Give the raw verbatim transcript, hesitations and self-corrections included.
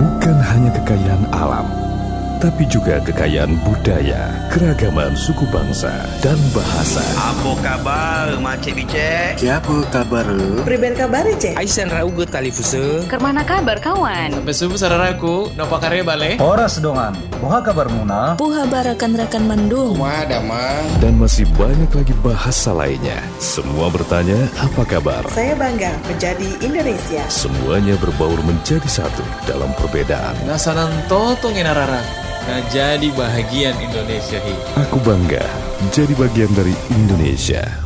bukan hanya kekayaan alam, tapi juga kekayaan budaya, keragaman suku bangsa, dan bahasa. Apa kabar, Macik Bicek? Siapa kabar? Priben kabar, Cek? Aisan raugut tali fuse. Kermana kabar, kawan? Sampai subuh sararaku, napa karya bale? Horas dongan, puha kabar muna. Puha barakan-rakan mandung. Kumaha damang. Dan masih banyak lagi bahasa lainnya. Semua bertanya, apa kabar? Saya bangga menjadi Indonesia. Semuanya berbaur menjadi satu dalam perbedaan. Nasanan totong enarara. Nah jadi bahagian Indonesia hi. Aku bangga jadi bagian dari Indonesia.